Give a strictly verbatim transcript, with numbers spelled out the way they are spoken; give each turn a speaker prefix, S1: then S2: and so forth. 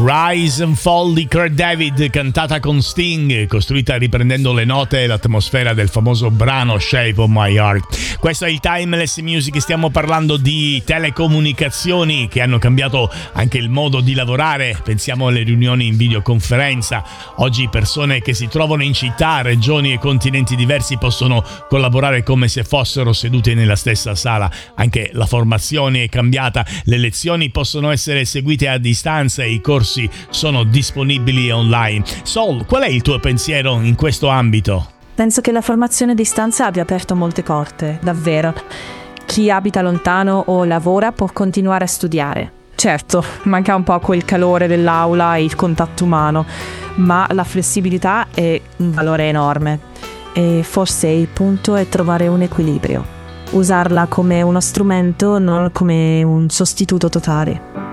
S1: Rise and Fall di Craig David, cantata con Sting, costruita riprendendo le note e l'atmosfera del famoso brano Shape of My Heart. Questo è il Timeless Music, stiamo parlando di telecomunicazioni che hanno cambiato anche il modo di lavorare. Pensiamo alle riunioni in videoconferenza. Oggi persone che si trovano in città, regioni e continenti diversi possono collaborare come se fossero sedute nella stessa sala. Anche la formazione è cambiata, le lezioni possono essere seguite a distanza e i corsi sono disponibili online. Sol, qual è il tuo pensiero in questo ambito?
S2: Penso che la formazione a distanza abbia aperto molte porte, davvero. Chi abita lontano o lavora può continuare a studiare. Certo, manca un po' quel calore dell'aula e il contatto umano, ma la flessibilità è un valore enorme. E forse il punto è trovare un equilibrio. Usarla come uno strumento, non come un sostituto totale.